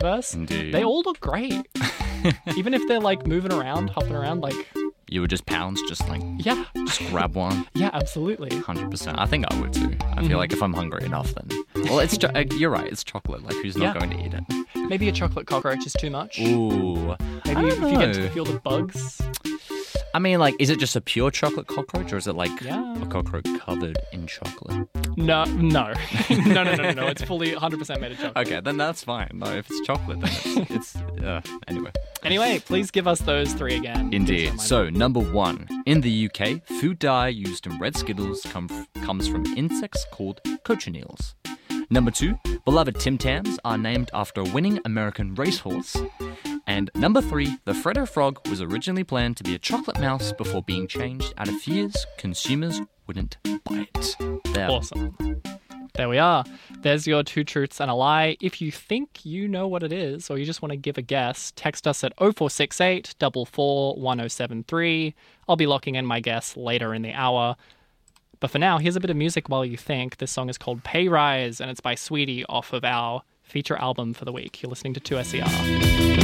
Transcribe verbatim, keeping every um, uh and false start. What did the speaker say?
verse. Indeed. They all look great. Even if they're like moving around, hopping around, like... You would just pounce, just like, Yeah. just grab one. Yeah, absolutely. one hundred percent. I think I would too. I Mm-hmm. feel like if I'm hungry enough, then... Well, it's cho- uh, you're right, it's chocolate. Like, who's not Yeah. going to eat it? Maybe a chocolate cockroach is too much. Ooh. Maybe I if don't you get to know. feel the bugs. I mean, like, is it just a pure chocolate cockroach, or is it like Yeah. a cockroach covered in chocolate? No, no. no, no, no, no, no. It's fully one hundred percent made of chocolate. Okay, then that's fine. No, if it's chocolate, then it's... it's uh, anyway. Anyway, please give us those three again. Indeed. So, number one. In the U K, food dye used in red Skittles come f- comes from insects called cochineals. Number two. Beloved Tim Tams are named after a winning American racehorse. And number three. The Freddo Frog was originally planned to be a chocolate mouse before being changed out of fears consumers wouldn't buy it. There. Awesome. There we are. There's your two truths and a lie. If you think you know what it is, or you just want to give a guess, text us at oh four six eight, four four, one oh seven three. I'll be locking in my guess later in the hour. But for now, here's a bit of music while you think. This song is called Pay Rise, and it's by Sweetie off of our feature album for the week. You're listening to two S E R.